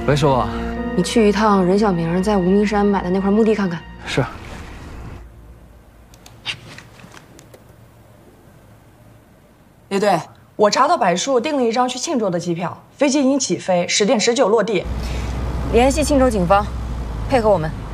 喂，叔啊， 你去一趟任小明在无名山买的那块墓地看看。 是。 李队，我查到柏树订了一张去庆州的机票，飞机已经起飞，10点19落地。 联系庆州警方，配合我们。